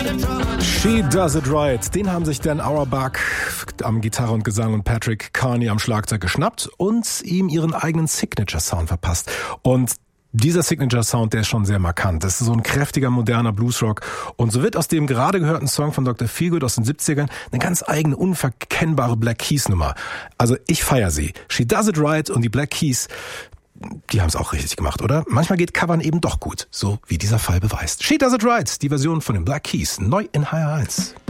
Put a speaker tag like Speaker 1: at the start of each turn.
Speaker 1: She Does It Right. Den haben sich Dan Auerbach am Gitarre und Gesang und Patrick Carney am Schlagzeug geschnappt und ihm ihren eigenen Signature-Sound verpasst. Und dieser Signature-Sound, der ist schon sehr markant. Das ist so ein kräftiger, moderner Bluesrock. Und so wird aus dem gerade gehörten Song von Dr. Feelgood aus den 70ern eine ganz eigene, unverkennbare Black Keys-Nummer. Also ich feiere sie. She Does It Right und die Black Keys, die haben es auch richtig gemacht, oder? Manchmal geht Covern eben doch gut, so wie dieser Fall beweist. She Does It Right, die Version von den Black Keys, neu in HR1.